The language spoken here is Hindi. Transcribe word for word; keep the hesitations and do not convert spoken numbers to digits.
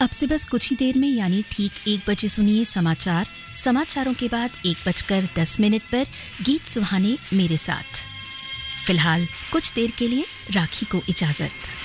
अब से बस कुछ ही देर में यानी ठीक एक बजे सुनिए समाचार। समाचारों के बाद एक बजकर दस मिनट पर गीत सुहाने मेरे साथ। फिलहाल कुछ देर के लिए राखी को इजाजत।